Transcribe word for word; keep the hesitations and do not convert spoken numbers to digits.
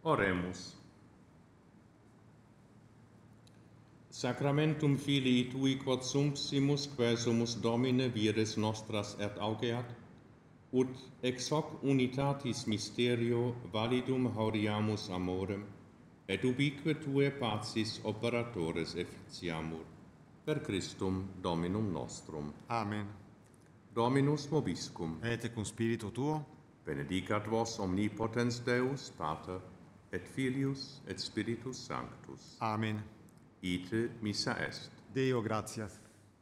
Oremus. Sacramentum Filii Tui quod sumpsimus quae sumus Domine vires nostras et augeat, ut ex hoc unitatis mysterio validum hauriamus amorem, et ubique Tue pacis operatores efficiamur. Per Christum Dominum nostrum. Amen. Dominus vobiscum. Et cum spiritu tuo, Benedicat vos omnipotens Deus, Pater, et Filius, et Spiritus Sanctus. Amen. Ite missa est. Deo gratias.